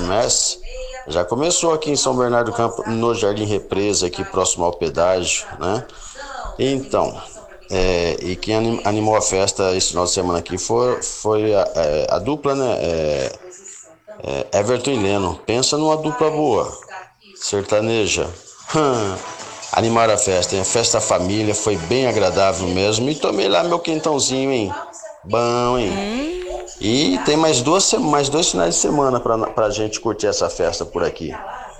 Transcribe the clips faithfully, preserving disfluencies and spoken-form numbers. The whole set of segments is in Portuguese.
quermesse já começou aqui em São Bernardo do Campo, no Jardim Represa, aqui próximo ao pedágio, né? Então, é, e quem animou a festa esse final de semana aqui foi, foi a, é, a dupla, né? É, é, Everton e Leno. Pensa numa dupla boa, sertaneja. Hum, animaram a festa, hein? A festa família, foi bem agradável mesmo. E tomei lá meu quentãozinho, hein? Bom, hein? Hum. E tem mais duas, mais dois finais de semana pra, pra gente curtir essa festa por aqui.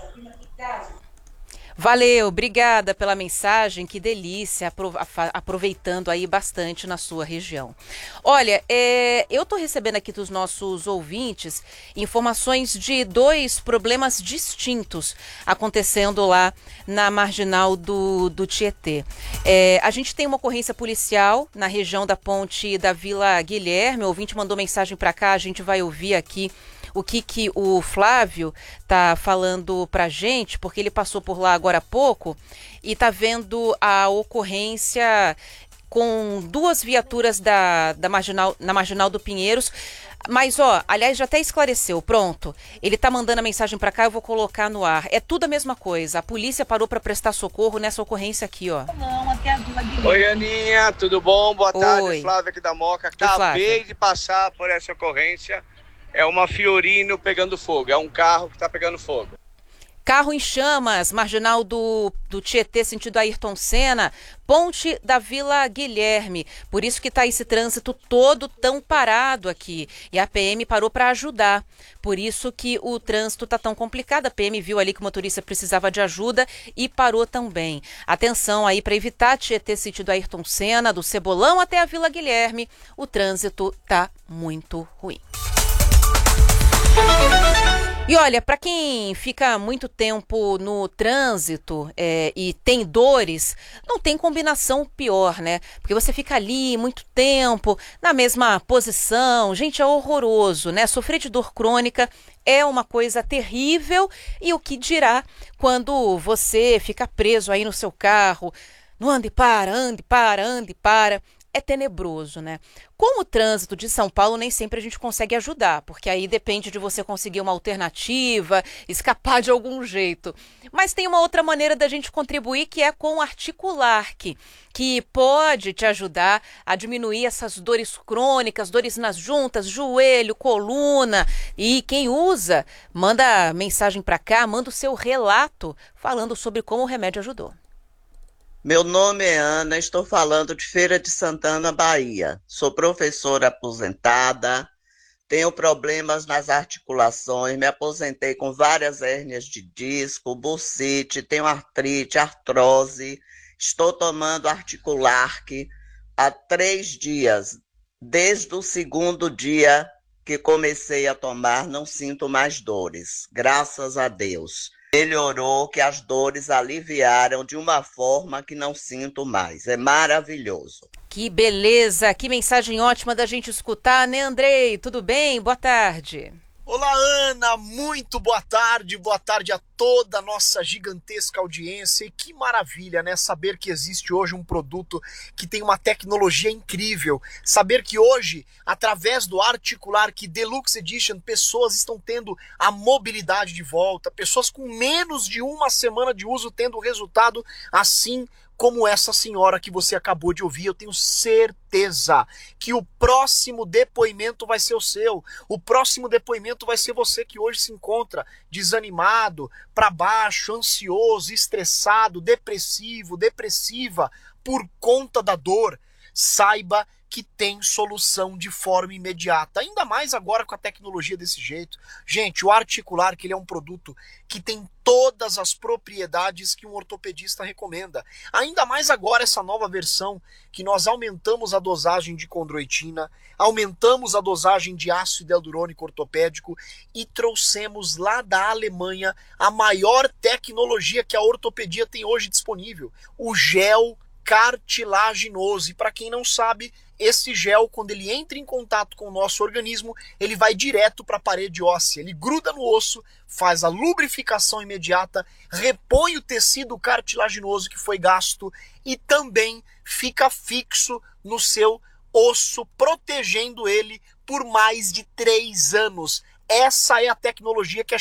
Valeu, obrigada pela mensagem, que delícia, apro- afa- aproveitando aí bastante na sua região. Olha, é, eu estou recebendo aqui dos nossos ouvintes informações de dois problemas distintos acontecendo lá na marginal do, do Tietê. É, a gente tem uma ocorrência policial na região da ponte da Vila Guilherme, o ouvinte mandou mensagem para cá, a gente vai ouvir aqui o que, que o Flávio tá falando pra gente, porque ele passou por lá agora há pouco e tá vendo a ocorrência com duas viaturas da, da marginal, na Marginal do Pinheiros. Mas, ó, aliás, já até esclareceu, pronto. Ele tá mandando a mensagem pra cá, eu vou colocar no ar. É tudo a mesma coisa. A polícia parou pra prestar socorro nessa ocorrência aqui, ó. Oi, Aninha, tudo bom? Boa tarde, Oi. Flávio aqui da Moca. Oi, Flávio. Acabei de passar por essa ocorrência. É uma Fiorino pegando fogo, é um carro que está pegando fogo. Carro em chamas, marginal do, do Tietê, sentido Ayrton Senna, ponte da Vila Guilherme. Por isso que está esse trânsito todo tão parado aqui. E a P M parou para ajudar. Por isso que o trânsito está tão complicado. A P M viu ali que o motorista precisava de ajuda e parou também. Atenção aí para evitar Tietê, sentido Ayrton Senna, do Cebolão até a Vila Guilherme. O trânsito tá muito ruim. E olha, para quem fica muito tempo no trânsito é, e tem dores, não tem combinação pior, né? Porque você fica ali muito tempo, na mesma posição. Gente, é horroroso, né? Sofrer de dor crônica é uma coisa terrível. E o que dirá quando você fica preso aí no seu carro? Não ande para, ande para, ande para. É tenebroso, né? Com o trânsito de São Paulo, nem sempre a gente consegue ajudar, porque aí depende de você conseguir uma alternativa, escapar de algum jeito. Mas tem uma outra maneira da gente contribuir, que é com o Articularc, que pode te ajudar a diminuir essas dores crônicas, dores nas juntas, joelho, coluna. E quem usa, manda mensagem para cá, manda o seu relato falando sobre como o remédio ajudou. Meu nome é Ana, estou falando de Feira de Santana, Bahia. Sou professora aposentada, tenho problemas nas articulações, me aposentei com várias hérnias de disco, bursite, tenho artrite, artrose. Estou tomando Articularc há três dias. Desde o segundo dia que comecei a tomar, não sinto mais dores, graças a Deus. Melhorou, que as dores aliviaram de uma forma que não sinto mais. É maravilhoso. Que beleza, que mensagem ótima da gente escutar, né, Andrei? Tudo bem? Boa tarde. Olá, Ana, muito boa tarde, boa tarde a toda a nossa gigantesca audiência. E que maravilha, né? Saber que existe hoje um produto que tem uma tecnologia incrível. Saber que hoje, através do Articularc Deluxe Edition, pessoas estão tendo a mobilidade de volta, pessoas com menos de uma semana de uso tendo resultado assim como essa senhora que você acabou de ouvir. Eu tenho certeza que o próximo depoimento vai ser o seu. O próximo depoimento vai ser você que hoje se encontra desanimado, para baixo, ansioso, estressado, depressivo, depressiva, por conta da dor. Saiba que tem solução de forma imediata, ainda mais agora com a tecnologia desse jeito. Gente, o Articularc, ele é um produto que tem todas as propriedades que um ortopedista recomenda. Ainda mais agora essa nova versão, que nós aumentamos a dosagem de condroitina, aumentamos a dosagem de ácido hialurônico ortopédico e trouxemos lá da Alemanha a maior tecnologia que a ortopedia tem hoje disponível, o gel cartilaginoso. E para quem não sabe, esse gel, quando ele entra em contato com o nosso organismo, ele vai direto para a parede óssea, ele gruda no osso, faz a lubrificação imediata, repõe o tecido cartilaginoso que foi gasto e também fica fixo no seu osso, protegendo ele por mais de três anos. Essa é a tecnologia que é